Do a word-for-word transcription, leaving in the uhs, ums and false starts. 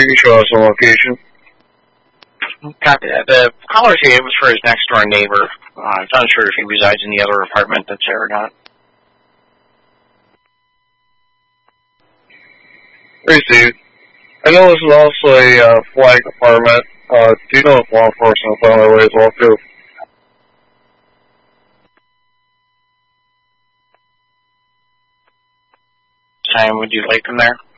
you can show us a location. Copy that. The caller here was for his next door neighbor. Uh, I'm not sure if he resides in the other apartment that's there or not. Received. I know this is also a uh, flag apartment. Uh, do you know if law enforcement is on their way as well, too? Time would you like them there?